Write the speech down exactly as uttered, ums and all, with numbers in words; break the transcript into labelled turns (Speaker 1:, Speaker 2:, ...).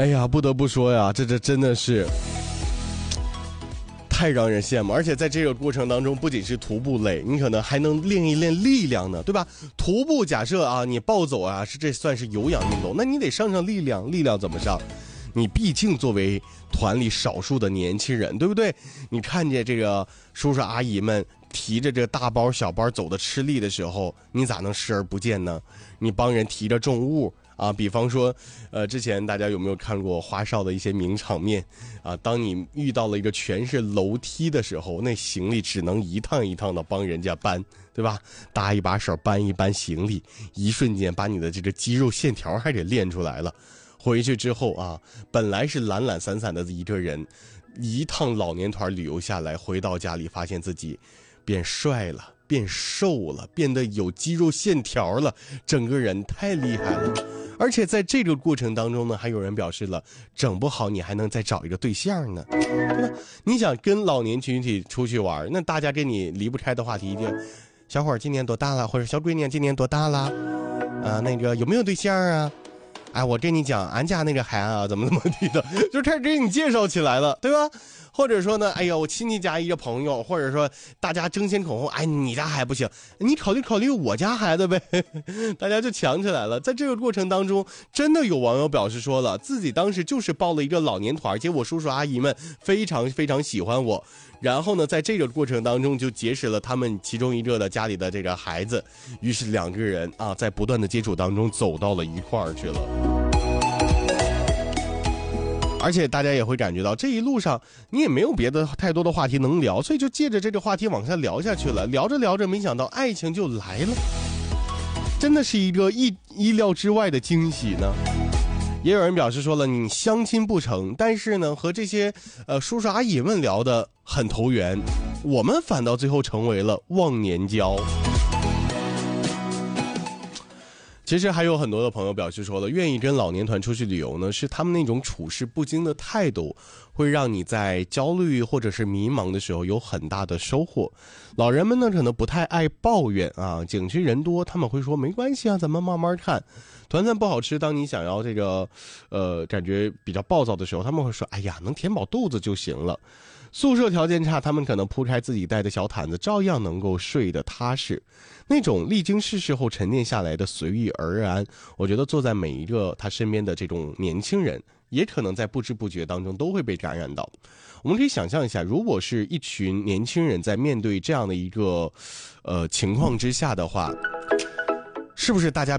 Speaker 1: 哎呀，不得不说呀，这这真的是太让人羡慕。而且在这个过程当中，不仅是徒步累，你可能还能练一练力量呢，对吧？徒步假设啊，你暴走啊，是这算是有氧运动，那你得上上力量，力量怎么上？你毕竟作为团里少数的年轻人，对不对？你看见这个叔叔阿姨们提着这大包小包走的吃力的时候，你咋能视而不见呢？你帮人提着重物啊，比方说，呃，之前大家有没有看过花少的一些名场面啊？当你遇到了一个全是楼梯的时候，那行李只能一趟一趟的帮人家搬，对吧？搭一把手搬一搬行李，一瞬间把你的这个肌肉线条还给练出来了。回去之后啊，本来是懒懒散散的一个人，一趟老年团旅游下来，回到家里发现自己变帅了，变瘦了，变得有肌肉线条了，整个人太厉害了。而且在这个过程当中呢，还有人表示了，整不好你还能再找一个对象呢，对吧？你想跟老年群体出去玩，那大家跟你离不开的话题一定，小伙今年多大了，或者小闺女今年多大了，啊，那个有没有对象啊？哎，我跟你讲，俺家那个孩子啊，怎么怎么地的，就开始给你介绍起来了，对吧？或者说呢，哎呀，我亲戚家一个朋友，或者说大家争先恐后，哎，你家还不行，你考虑考虑我家孩子呗，大家就抢起来了。在这个过程当中，真的有网友表示说了，自己当时就是报了一个老年团，结果叔叔阿姨们非常非常喜欢我，然后呢，在这个过程当中就结识了他们其中一个的家里的这个孩子，于是两个人啊，在不断的接触当中走到了一块儿去了。而且大家也会感觉到这一路上你也没有别的太多的话题能聊，所以就借着这个话题往下聊下去了。聊着聊着，没想到爱情就来了，真的是一个意意料之外的惊喜呢。也有人表示说了，你相亲不成，但是呢和这些呃叔叔阿姨们聊得很投缘，我们反倒最后成为了忘年交。其实还有很多的朋友表示说了，愿意跟老年团出去旅游呢，是他们那种处事不惊的态度，会让你在焦虑或者是迷茫的时候有很大的收获。老人们呢可能不太爱抱怨啊，景区人多，他们会说没关系啊，咱们慢慢看。团餐不好吃，当你想要这个呃感觉比较暴躁的时候，他们会说哎呀，能填饱肚子就行了。宿舍条件差，他们可能铺开自己带的小毯子，照样能够睡得踏实。那种历经世事后沉淀下来的随遇而安，我觉得坐在每一个他身边的这种年轻人，也可能在不知不觉当中都会被感染到。我们可以想象一下，如果是一群年轻人在面对这样的一个呃情况之下的话，是不是大家